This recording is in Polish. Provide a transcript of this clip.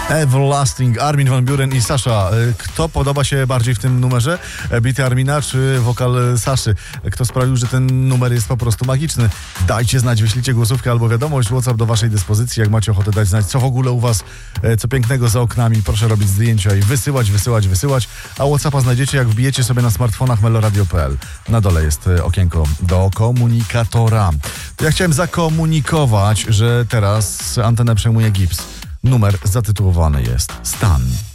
Everlasting, Armin van Buuren i Sasha. Kto podoba się bardziej w tym numerze? Bity Armina czy wokal Saszy? Kto sprawił, że ten numer jest po prostu magiczny? Dajcie znać, wyślijcie głosówkę albo wiadomość. WhatsApp do waszej dyspozycji. Jak macie ochotę dać znać, co w ogóle u was, co pięknego za oknami, proszę robić zdjęcia i wysyłać. A WhatsAppa znajdziecie, jak wbijecie sobie na smartfonach meloradio.pl. Na dole jest okienko do komunikatora. Ja chciałem zakomunikować, że teraz antenę przejmuje Gips. Numer zatytułowany jest Stan.